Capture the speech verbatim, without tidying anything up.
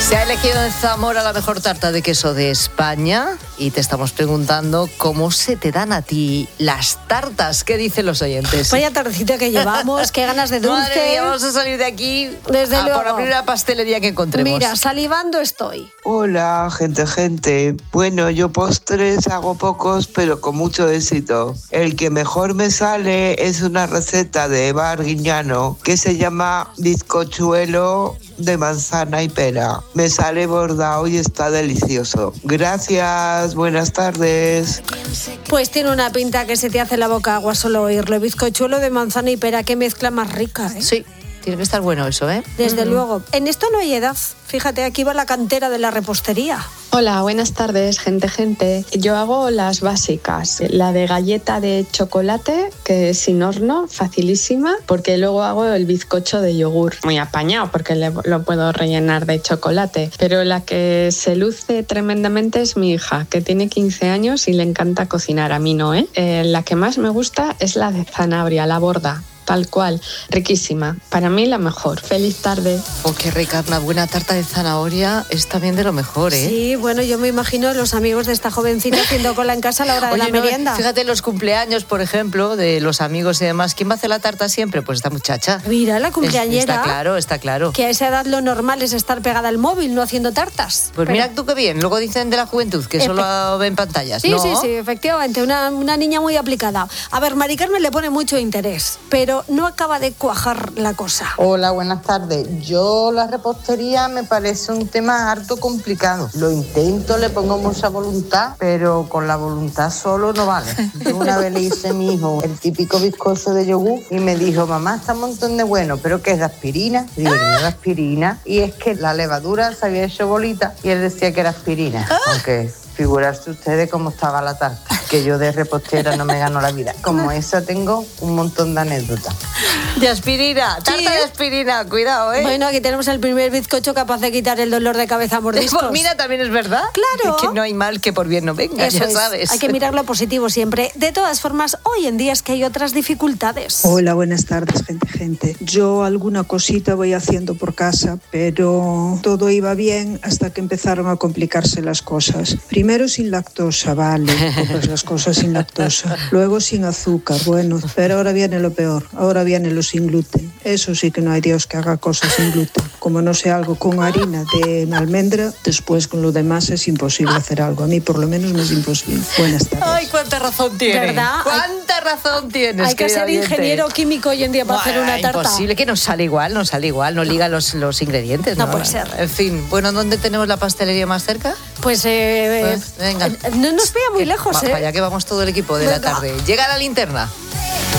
Se ha elegido en Zamora la mejor tarta de queso de España y te estamos preguntando cómo se te dan a ti las tartas. ¿Qué dicen los oyentes? Vaya tardecita que llevamos, qué ganas de dulce. Madre mía, vamos a salir de aquí Desde a luego. por la primera pastelería que encontremos. Mira, salivando estoy. Hola, gente, gente. Bueno, yo postres hago pocos, pero con mucho éxito. El que mejor me sale es una receta de Eva Arguiñano que se llama bizcochuelo de manzana y pera. Me sale bordado y está delicioso. Gracias, buenas tardes. Pues tiene una pinta que se te hace la boca agua solo oírlo. Bizcochuelo de manzana y pera, qué mezcla más rica, ¿eh? Sí, tiene que estar bueno eso, ¿eh? Desde Mm. luego. En esto no hay edad. Fíjate, aquí va la cantera de la repostería. Hola, buenas tardes, gente, gente. Yo hago las básicas, la de galleta de chocolate, que es sin horno, facilísima, porque luego hago el bizcocho de yogur, muy apañado, porque le- lo puedo rellenar de chocolate. Pero la que se luce tremendamente es mi hija, que tiene quince años y le encanta cocinar, a mí no, ¿eh? Eh, la que más me gusta es la de zanahoria, la borda. Tal cual, riquísima. Para mí la mejor. Feliz tarde. Oh, qué rica, una buena tarta de zanahoria es también de lo mejor, ¿eh? Sí, bueno, yo me imagino los amigos de esta jovencita haciendo cola en casa a la hora de Oye, la no, merienda. fíjate los cumpleaños, por ejemplo, de los amigos y demás. ¿Quién va a hacer la tarta siempre? Pues esta muchacha. Mira, la Es- cumpleañera. Está claro, está claro. Que a esa edad lo normal es estar pegada al móvil, no haciendo tartas. Pues Pero- mira tú qué bien. Luego dicen de la juventud que Efe- solo ven pantallas. Sí, ¿no? sí, sí, efectivamente, una, una niña muy aplicada. A ver, Mari Carmen le pone mucho interés, pero no acaba de cuajar la cosa. Hola, buenas tardes. Yo la repostería me parece un tema harto complicado. Lo intento, le pongo mucha voluntad, pero con la voluntad solo no vale. Yo una vez le hice a mi hijo el típico bizcocho de yogur y me dijo, mamá, está un montón de bueno, ¿pero qué es de aspirina? Y digo, no es de aspirina. Y es que la levadura se había hecho bolita y él decía que era aspirina. Aunque figurarse ustedes cómo estaba la tarta, que yo de repostera no me gano la vida. Como esa tengo un montón de anécdotas. De aspirina, tarta Sí. de aspirina, cuidado, ¿eh? Bueno, aquí tenemos el primer bizcocho capaz de quitar el dolor de cabeza a mordiscos. Pues mira, también es verdad. Claro. Es que no hay mal que por bien no venga, Eso ya es. sabes. Hay que mirar lo positivo siempre. De todas formas, hoy en día es que hay otras dificultades. Hola, buenas tardes, gente, gente. Yo alguna cosita voy haciendo por casa, pero todo iba bien hasta que empezaron a complicarse las cosas. Primero sin lactosa, vale, compras las cosas sin lactosa. Luego sin azúcar, bueno, pero ahora viene lo peor. Ahora viene lo sin gluten. Eso sí que no hay Dios que haga cosas sin gluten. Como no sea algo con harina de almendra, después con lo demás es imposible hacer algo. A mí por lo menos me es imposible. Buenas tardes. Ay, cuánta razón tienes. ¿Verdad? Cuánta razón tienes, Hay que querida ser oyente. ingeniero químico hoy en día para hacer una Buah, tarta. Imposible, que no sale igual, no sale igual, no liga los, los ingredientes. No puede ser. En fin, bueno, ¿dónde tenemos la pastelería más cerca? Pues, eh, Pues, venga. eh, no nos pilla muy Que- lejos, va- ¿eh? Para allá que vamos todo el equipo de la Venga. tarde. Llega la linterna.